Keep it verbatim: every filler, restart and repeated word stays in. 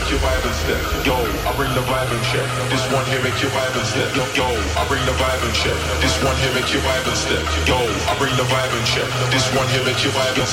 make you vibe and step. Yo, I bring the vibe and check. This one here make you vibe and step. Yo, yo, I bring the vibe and check. This one here make you vibe and step. Yo, I bring the vibe and check. This one here make you vibe and